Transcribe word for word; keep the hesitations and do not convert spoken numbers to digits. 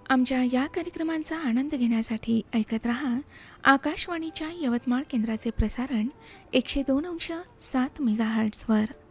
आमच्या या कार्यक्रमांचा आनंद घेण्यासाठी ऐकत रहा आकाशवाणीच्या यवतमाळ केंद्राचे प्रसारण एकशे दोन अंश सात मेगाहर्ट्झवर.